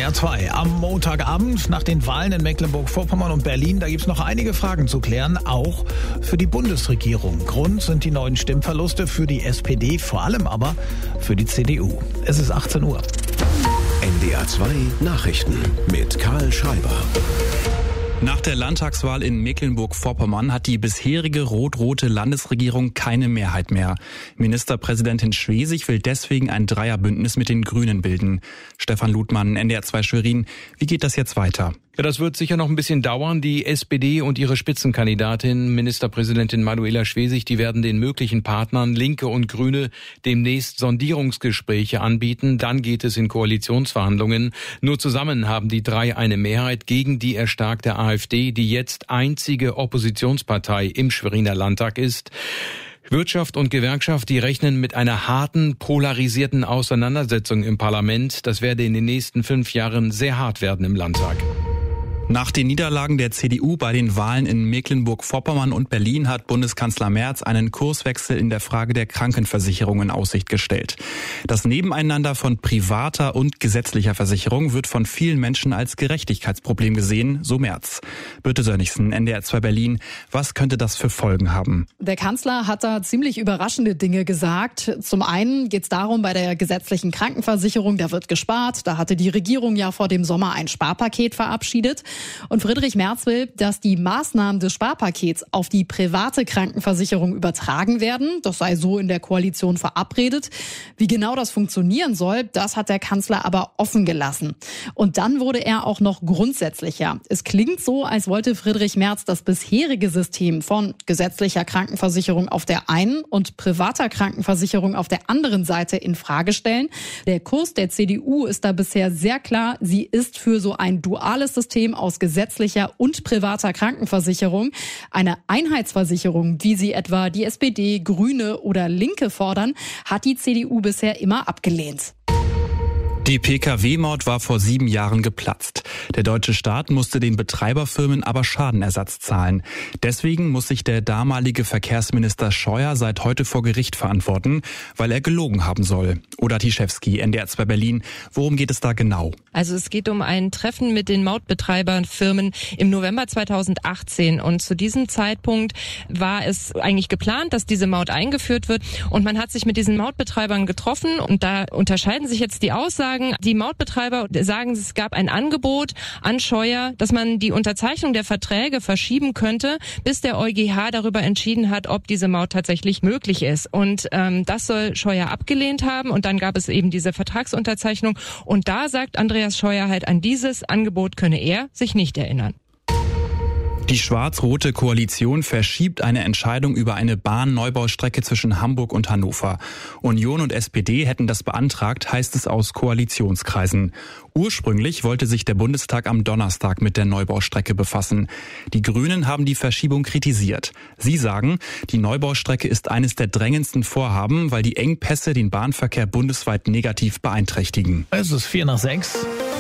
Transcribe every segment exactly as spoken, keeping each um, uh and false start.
R zwei. Am Montagabend nach den Wahlen in Mecklenburg-Vorpommern und Berlin, da gibt's noch einige Fragen zu klären, auch für die Bundesregierung. Grund sind die neuen Stimmverluste für die S P D, vor allem aber für die C D U. Es ist achtzehn Uhr. N D R zwei Nachrichten mit Karl Schreiber. Nach der Landtagswahl in Mecklenburg-Vorpommern hat die bisherige rot-rote Landesregierung keine Mehrheit mehr. Ministerpräsidentin Schwesig will deswegen ein Dreierbündnis mit den Grünen bilden. Stefan Ludmann, N D R zwei Schwerin. Wie geht das jetzt weiter? Ja, das wird sicher noch ein bisschen dauern. Die S P D und ihre Spitzenkandidatin, Ministerpräsidentin Manuela Schwesig, die werden den möglichen Partnern Linke und Grüne demnächst Sondierungsgespräche anbieten. Dann geht es in Koalitionsverhandlungen. Nur zusammen haben die drei eine Mehrheit gegen die erstarkte AfD, die jetzt einzige Oppositionspartei im Schweriner Landtag ist. Wirtschaft und Gewerkschaft, die rechnen mit einer harten, polarisierten Auseinandersetzung im Parlament. Das werde in den nächsten fünf Jahren sehr hart werden im Landtag. Nach den Niederlagen der C D U bei den Wahlen in Mecklenburg-Vorpommern und Berlin hat Bundeskanzler Merz einen Kurswechsel in der Frage der Krankenversicherung in Aussicht gestellt. Das Nebeneinander von privater und gesetzlicher Versicherung wird von vielen Menschen als Gerechtigkeitsproblem gesehen, so Merz. Birte Sönnigsen, N D R zwei Berlin. Was könnte das für Folgen haben? Der Kanzler hat da ziemlich überraschende Dinge gesagt. Zum einen geht es darum, bei der gesetzlichen Krankenversicherung, da wird gespart. Da hatte die Regierung ja vor dem Sommer ein Sparpaket verabschiedet. Und Friedrich Merz will, dass die Maßnahmen des Sparpakets auf die private Krankenversicherung übertragen werden. Das sei so in der Koalition verabredet. Wie genau das funktionieren soll, das hat der Kanzler aber offen gelassen. Und dann wurde er auch noch grundsätzlicher. Es klingt so, als wollte Friedrich Merz das bisherige System von gesetzlicher Krankenversicherung auf der einen und privater Krankenversicherung auf der anderen Seite in Frage stellen. Der Kurs der C D U ist da bisher sehr klar. Sie ist für so ein duales System aus gesetzlicher und privater Krankenversicherung. Eine Einheitsversicherung, wie sie etwa die S P D, Grüne oder Linke fordern, hat die C D U bisher immer abgelehnt. Die P K W-Maut war vor sieben Jahren geplatzt. Der deutsche Staat musste den Betreiberfirmen aber Schadenersatz zahlen. Deswegen muss sich der damalige Verkehrsminister Scheuer seit heute vor Gericht verantworten, weil er gelogen haben soll. Oda Tischewski, N D R zwei Berlin. Worum geht es da genau? Also es geht um ein Treffen mit den Mautbetreiberfirmen im November zweitausendachtzehn. Und zu diesem Zeitpunkt war es eigentlich geplant, dass diese Maut eingeführt wird. Und man hat sich mit diesen Mautbetreibern getroffen. Und da unterscheiden sich jetzt die Aussagen. Die Mautbetreiber sagen, es gab ein Angebot an Scheuer, dass man die Unterzeichnung der Verträge verschieben könnte, bis der EuGH darüber entschieden hat, ob diese Maut tatsächlich möglich ist. Und ähm, das soll Scheuer abgelehnt haben. Und dann gab es eben diese Vertragsunterzeichnung. Und da sagt Andreas Scheuer halt, an dieses Angebot könne er sich nicht erinnern. Die schwarz-rote Koalition verschiebt eine Entscheidung über eine Bahnneubau-Strecke zwischen Hamburg und Hannover. Union und S P D hätten das beantragt, heißt es aus Koalitionskreisen. Ursprünglich wollte sich der Bundestag am Donnerstag mit der Neubaustrecke befassen. Die Grünen haben die Verschiebung kritisiert. Sie sagen, die Neubaustrecke ist eines der drängendsten Vorhaben, weil die Engpässe den Bahnverkehr bundesweit negativ beeinträchtigen. Es ist vier nach sechs.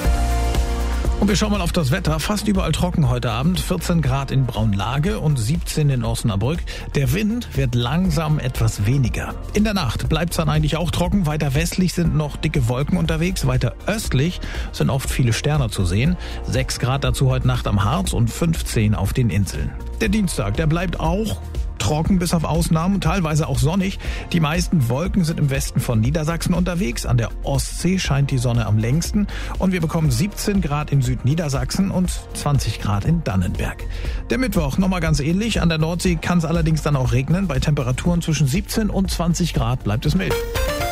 Und wir schauen mal auf das Wetter. Fast überall trocken heute Abend. vierzehn Grad in Braunlage und siebzehn in Osnabrück. Der Wind wird langsam etwas weniger. In der Nacht bleibt es dann eigentlich auch trocken. Weiter westlich sind noch dicke Wolken unterwegs. Weiter östlich sind oft viele Sterne zu sehen. sechs Grad dazu heute Nacht am Harz und fünfzehn auf den Inseln. Der Dienstag, der bleibt auch trocken bis auf Ausnahmen, teilweise auch sonnig. Die meisten Wolken sind im Westen von Niedersachsen unterwegs. An der Ostsee scheint die Sonne am längsten. Und wir bekommen siebzehn Grad in Südniedersachsen und zwanzig Grad in Dannenberg. Der Mittwoch nochmal ganz ähnlich. An der Nordsee kann es allerdings dann auch regnen. Bei Temperaturen zwischen siebzehn und zwanzig Grad bleibt es mild.